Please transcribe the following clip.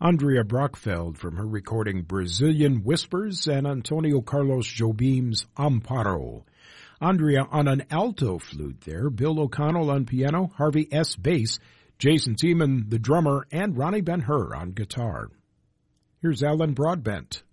Andrea Brockfeld from her recording Brazilian Whispers, and Antonio Carlos Jobim's Amparo. Andrea on an alto flute there, Bill O'Connell on piano, Harvey S. bass, Jason Tiemann the drummer, and Ronnie Ben-Hur on guitar. Here's Alan Broadbent.